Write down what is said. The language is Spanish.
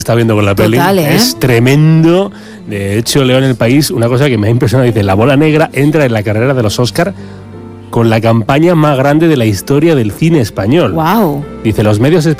Está viendo con la peli. Total, ¿eh? Es tremendo. De hecho, leo en El País una cosa que me ha impresionado. Dice, La Bola Negra entra en la carrera de los Oscar con la campaña más grande de la historia del cine español. Wow. Dice, los medios